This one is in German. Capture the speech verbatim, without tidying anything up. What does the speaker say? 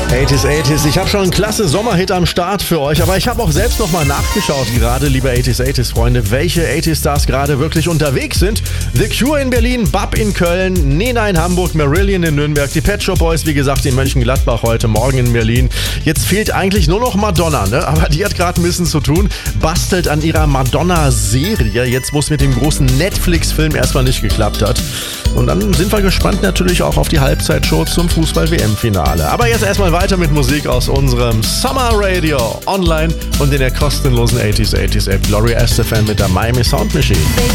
achtziger, achtziger. Ich habe schon einen klasse Sommerhit am Start für euch, aber ich habe auch selbst nochmal nachgeschaut, gerade, liebe achtziger, achtziger Freunde, welche achtziger-Stars gerade wirklich unterwegs sind. The Cure in Berlin, Bab in Köln, Nena in Hamburg, Marillion in Nürnberg, die Pet Shop Boys, wie gesagt, in Mönchengladbach heute, morgen in Berlin. Jetzt fehlt eigentlich nur noch Madonna, ne? Aber die hat gerade ein bisschen zu tun, bastelt an ihrer Madonna-Serie, jetzt wo es mit dem großen Netflix-Film erstmal nicht geklappt hat. Und dann sind wir gespannt natürlich auch auf die Halbzeitshow zum Fußball-W M-Finale. Aber jetzt erstmal weiter mit Musik aus unserem Summer Radio online und in der kostenlosen achtziger, achtziger App. Gloria Estefan mit der Miami Sound Machine.